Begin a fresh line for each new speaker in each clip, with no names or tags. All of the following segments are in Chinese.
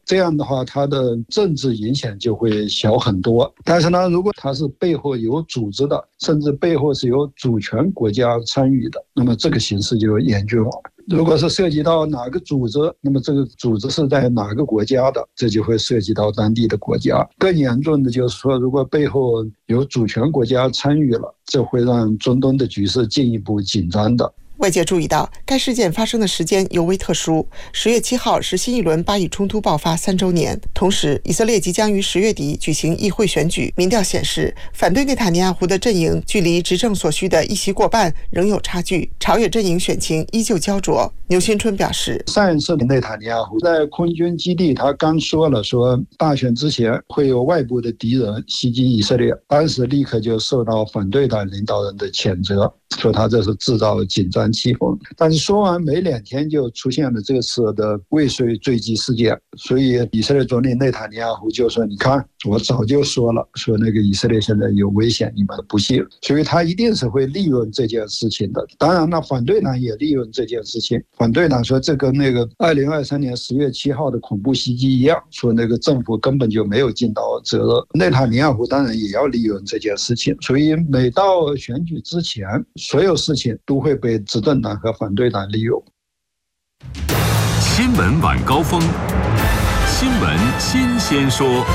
这样的话它的政治影响就会小很多。但是呢，如果它是背后有组织的，甚至背后是有主权国家参与的，那么这个形势就严峻了。如果是涉及到哪个组织，那么这个组织是在哪个国家的，这就会涉及到当地的国家。更严重的就是说，如果背后有主权国家参与了，这会让中东的局势进一步紧张的。
外界注意到，该事件发生的时间尤为特殊，10月7号是新一轮巴以冲突爆发3周年。同时，以色列即将于10月底举行议会选举，民调显示，反对内塔尼亚胡的阵营距离执政所需的1席过半仍有差距，朝野阵营选情依旧焦灼。牛新春表示，
上一次内塔尼亚胡在空军基地，他刚说大选之前会有外部的敌人袭击以色列，当时立刻就受到反对党领导人的谴责，说他这是制造紧张气氛。但是说完没2天就出现了这次的未遂坠机事件，所以以色列总理内塔尼亚胡就说，你看我早就说了，说那个以色列现在有危险，你们不信，所以他一定是会利用这件事情的。当然了，反对党也利用这件事情，反对党说这跟那个2023年10月7号的恐怖袭击一样，说那个政府根本就没有尽到责任。内塔尼亚胡当然也要利用这件事情，所以每到选举之前，所有事情都会被执政党和反对党利用。
新闻晚高峰，新闻新鲜说。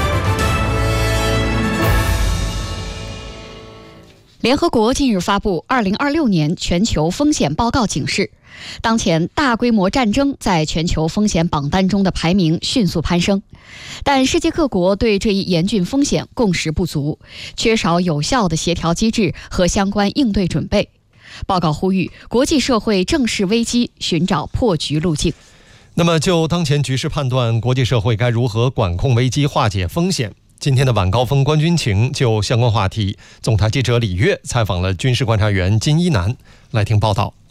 联合国近日发布2026年全球风险报告警示，当前大规模战争在全球风险榜单中的排名迅速攀升，但世界各国对这一严峻风险共识不足，缺少有效的协调机制和相关应对准备。报告呼吁国际社会正视危机，寻找破局路径。
那么就当前局势判断，国际社会该如何管控危机、化解风险？今天的晚高峰观军情就相关话题，总台记者李月采访了军事观察员金一南，来听报道。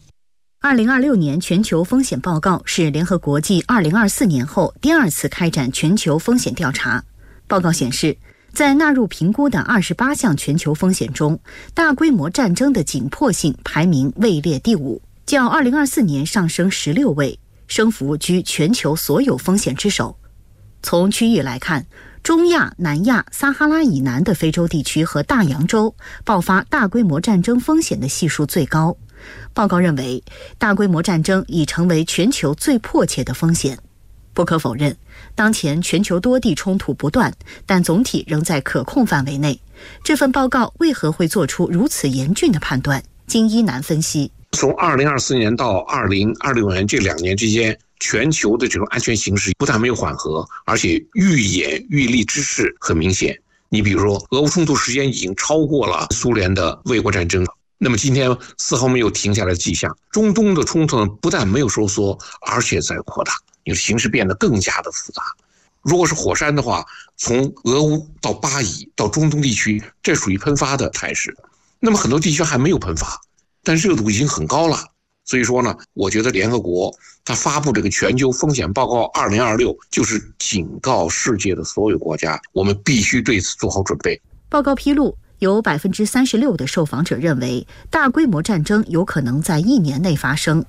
2026年全球风险报告是联合国继2024年后第2次开展全球风险调查。报告显示，在纳入评估的28项全球风险中，大规模战争的紧迫性排名位列第5，较2024年上升16位，升幅居全球所有风险之首。从区域来看，中亚、南亚、撒哈拉以南的非洲地区和大洋洲爆发大规模战争风险的系数最高。报告认为，大规模战争已成为全球最迫切的风险。不可否认，当前全球多地冲突不断，但总体仍在可控范围内。这份报告为何会做出如此严峻的判断？金一南分析，
从2024年到2026年这2年之间，全球的这种安全形势不但没有缓和，而且愈演愈烈之势很明显。你比如说，俄乌冲突时间已经超过了苏联的卫国战争，那么今天丝毫没有停下来的迹象。中东的冲突呢，不但没有收缩，而且在扩大，形势变得更加的复杂。如果是火山的话，从俄乌到巴以到中东地区，这属于喷发的态势。那么很多地区还没有喷发，但热度已经很高了。所以说呢，我觉得联合国它发布这个全球风险报告2026，就是警告世界的所有国家，我们必须对此做好准备。
报告披露，有36%的受访者认为大规模战争有可能在1年内发生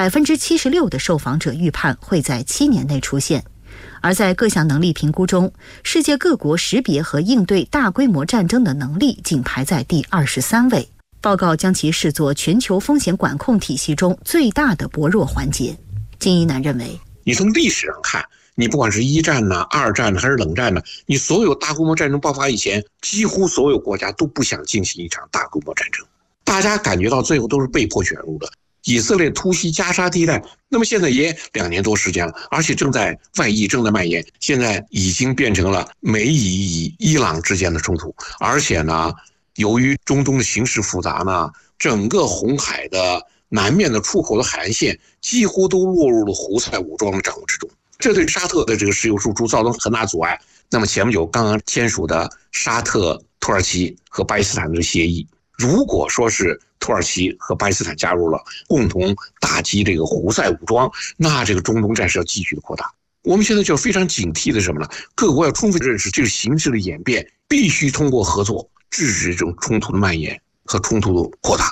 ，76%的受访者预判会在7年内出现。而在各项能力评估中，世界各国识别和应对大规模战争的能力仅排在第23位。报告将其视作全球风险管控体系中最大的薄弱环节。金一南认为，
你从历史上看，你不管是1战呢、2战呢还是冷战呢，你所有大规模战争爆发以前，几乎所有国家都不想进行一场大规模战争，大家感觉到最后都是被迫卷入的。以色列突袭加沙地带，那么现在也2年多时间了，而且正在外溢，正在蔓延，现在已经变成了美以与伊朗之间的冲突。而且呢，由于中东的形势复杂呢，整个红海的南面的出口的海岸线几乎都落入了胡塞武装的掌握之中，这对沙特的这个石油输出造成很大阻碍。那么前不久刚刚签署的沙特、土耳其和巴基斯坦的协议，如果说是土耳其和巴基斯坦加入了，共同打击这个胡塞武装，那这个中东战事要继续的扩大。我们现在就非常警惕的什么呢？各国要充分认识这个形势的演变，必须通过合作制止这种冲突的蔓延和冲突的扩大。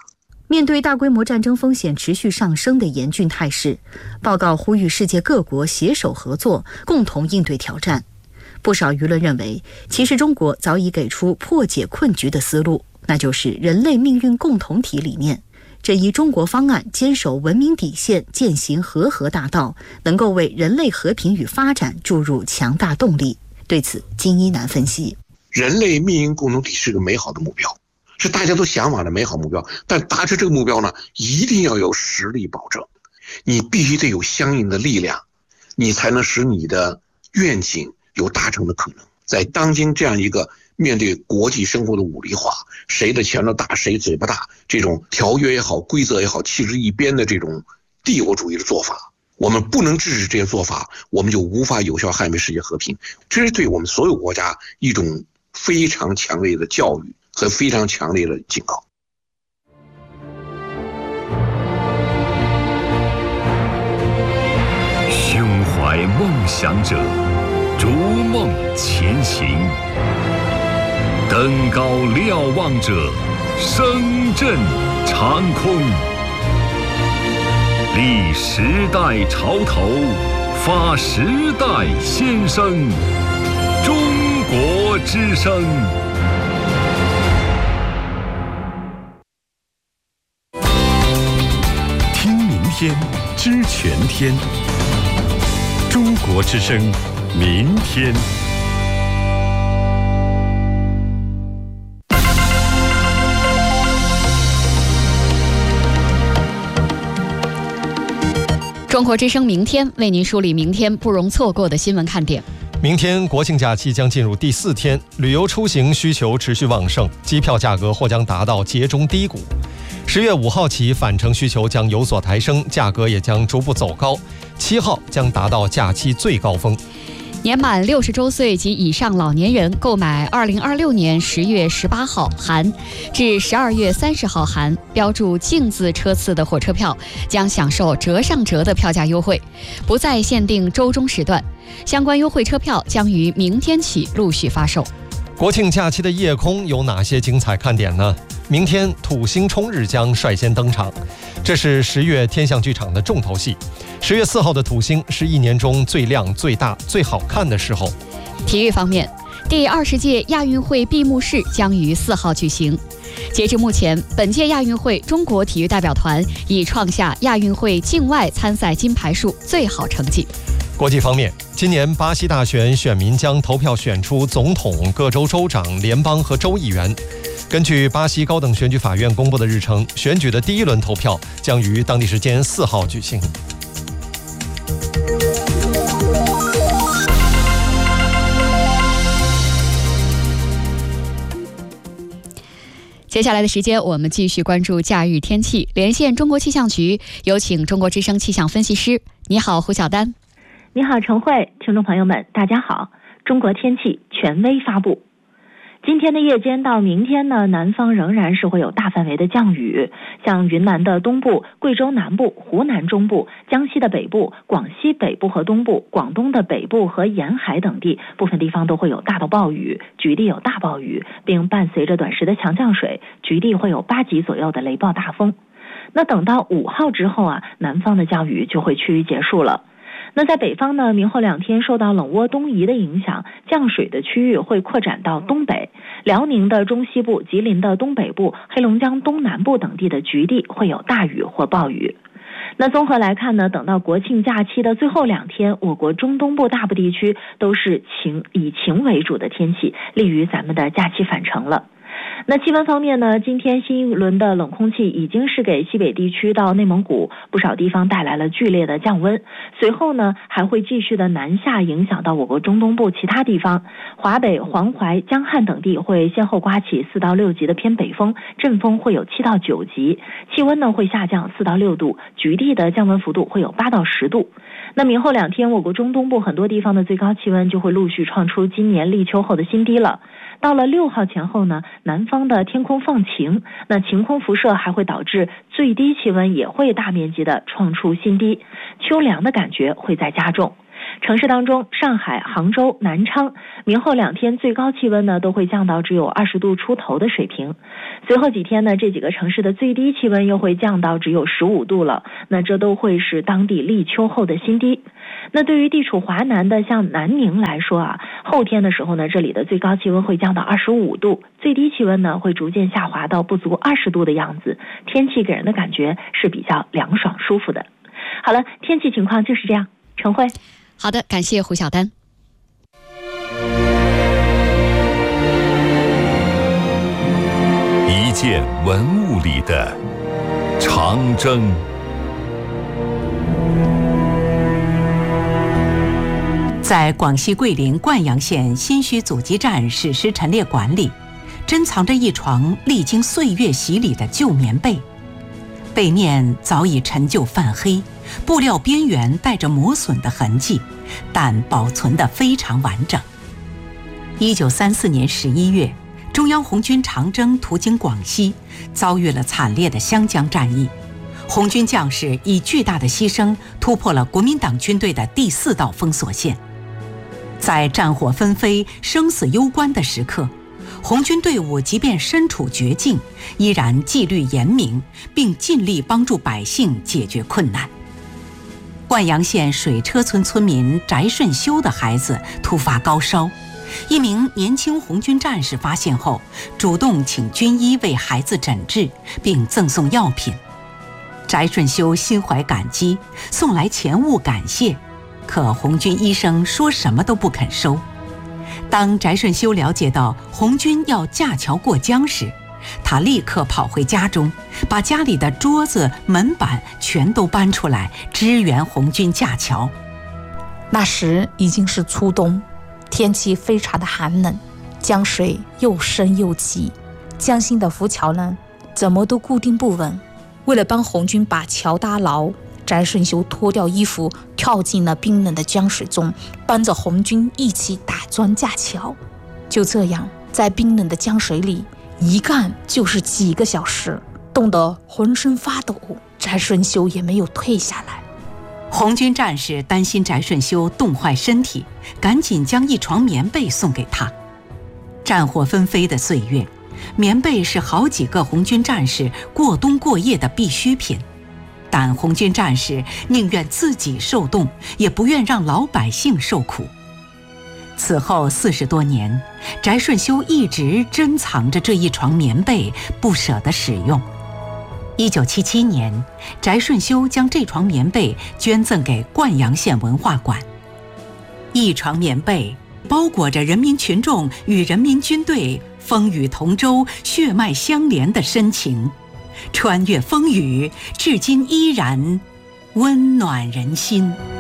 面对大规模战争风险持续上升的严峻态势，报告呼吁世界各国携手合作，共同应对挑战。不少舆论认为，其实中国早已给出破解困局的思路，那就是人类命运共同体理念。这一中国方案坚守文明底线，践行和合大道，能够为人类和平与发展注入强大动力。对此，金一南分析：
人类命运共同体是个美好的目标，是大家都向往的美好目标，但达成这个目标呢，一定要有实力保证。你必须得有相应的力量，你才能使你的愿景有达成的可能。在当今这样一个面对国际生活的武力化，谁的拳头大谁嘴巴大，这种条约也好规则也好弃之一边的这种帝国主义的做法，我们不能制止这些做法，我们就无法有效捍卫世界和平。这是对我们所有国家一种非常强烈的教育和非常强烈的警告。
胸怀梦想者，逐梦前行；登高瞭望者，声震长空。立时代潮头，发时代先声。中国之声。听明天，知全天。中国之声，明天。
中国之声明天为您梳理明天不容错过的新闻看点。
明天国庆假期将进入第4天，旅游出行需求持续旺盛，机票价格或将达到节中低谷。10月5号起，返程需求将有所抬升，价格也将逐步走高。7号将达到假期最高峰。
年满60周岁及以上老年人购买2026年10月18号含至12月30号含标注净字车次的火车票，将享受折上折的票价优惠，不再限定周中时段。相关优惠车票将于明天起陆续发售。
国庆假期的夜空有哪些精彩看点呢？明天土星冲日将率先登场，这是10月天象剧场的重头戏。10月4号的土星是一年中最亮、最大、最好看的时候。
体育方面，第20届亚运会闭幕式将于4号举行。截至目前，本届亚运会中国体育代表团已创下亚运会境外参赛金牌数最好成绩。
国际方面，今年巴西大选选民将投票选出总统、各州州长、联邦和州议员。根据巴西高等选举法院公布的日程，选举的第1轮投票将于当地时间4号举行。
接下来的时间，我们继续关注假日天气。连线中国气象局，有请中国之声气象分析师。你好，胡晓丹。
你好，陈慧，听众朋友们，大家好。中国天气权威发布。今天的夜间到明天呢，南方仍然是会有大范围的降雨，像云南的东部、贵州南部、湖南中部、江西的北部、广西北部和东部、广东的北部和沿海等地，部分地方都会有大到暴雨，局地有大暴雨，并伴随着短时的强降水，局地会有8级左右的雷暴大风。那等到5号之后啊，南方的降雨就会趋于结束了。那在北方呢，明后2天受到冷涡东移的影响，降水的区域会扩展到东北，辽宁的中西部、吉林的东北部、黑龙江东南部等地的局地会有大雨或暴雨。那综合来看呢，等到国庆假期的最后2天，我国中东部大部地区都是以晴为主的天气，利于咱们的假期返程了。那气温方面呢，今天新一轮的冷空气已经是给西北地区到内蒙古不少地方带来了剧烈的降温，随后呢还会继续的南下，影响到我国中东部其他地方。华北、黄淮、江汉等地会先后刮起4到6级的偏北风，阵风会有7到9级，气温呢会下降4到6度，局地的降温幅度会有8到10度。那明后2天，我国中东部很多地方的最高气温就会陆续创出今年立秋后的新低了。到了6号前后呢，南方的天空放晴，那晴空辐射还会导致最低气温也会大面积的创出新低，秋凉的感觉会在加重。 城市当中，上海、杭州、南昌明后2天最高气温呢都会降到只有20度出头的水平。随后几天呢，这几个城市的最低气温又会降到只有15度了，那这都会是当地立秋后的新低。那对于地处华南的像南宁来说啊，后天的时候呢，这里的最高气温会降到25度，最低气温呢会逐渐下滑到不足20度的样子，天气给人的感觉是比较凉爽舒服的。好了，天气情况就是这样。陈慧，
好的，感谢胡晓丹。
一件文物里的长征。
在广西桂林灌阳县新圩阻击战史诗陈列馆里，珍藏着一床历经岁月洗礼的旧棉被，被面早已陈旧泛黑，布料边缘带着磨损的痕迹，但保存得非常完整。1934年11月，中央红军长征途经广西，遭遇了惨烈的湘江战役。红军将士以巨大的牺牲突破了国民党军队的第4道封锁线。在战火纷飞、生死攸关的时刻，红军队伍即便身处绝境，依然纪律严明，并尽力帮助百姓解决困难。灌阳县水车村村民翟顺修的孩子突发高烧，一名年轻红军战士发现后，主动请军医为孩子诊治，并赠送药品。翟顺修心怀感激，送来钱物感谢，可红军医生说什么都不肯收。当翟顺修了解到红军要架桥过江时，他立刻跑回家中，把家里的桌子、门板全都搬出来支援红军架桥。
那时已经是初冬，天气非常的寒冷，江水又深又急，江心的浮桥呢，怎么都固定不稳。为了帮红军把桥搭牢，翟顺修脱掉衣服，跳进了冰冷的江水中，帮着红军一起打桩架桥。就这样，在冰冷的江水里一干就是几个小时，冻得浑身发抖，翟顺修也没有退下来。
红军战士担心翟顺修冻坏身体，赶紧将一床棉被送给他。战火纷飞的岁月，棉被是好几个红军战士过冬过夜的必需品，但红军战士宁愿自己受冻，也不愿让老百姓受苦。此后40多年，翟顺修一直珍藏着这一床棉被，不舍得使用。1977年，翟顺修将这床棉被捐赠给灌阳县文化馆。一床棉被包裹着人民群众与人民军队风雨同舟、血脉相连的深情，穿越风雨，至今依然温暖人心。